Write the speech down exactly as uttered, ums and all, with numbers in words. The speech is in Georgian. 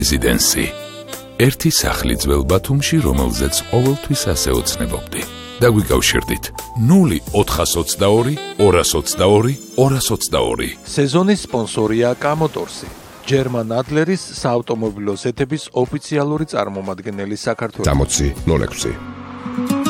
რეზიდენსი. ერთი სახლი ძველ ბათუმში, რომელზეც ყოველთვის ასე ოცნებობდი. დაგვიკავშირდით ნული ოთხას ოცდაორი ორას ოცდაორი ორას ოცდაორი. სეზონის სპონსორია კამოტორსი. ჯერმან ადლერის საავტომობილო ზეთების ოფიციალური წარმომადგენელი საქართველოს. სამოცი ნოლ ექვსი.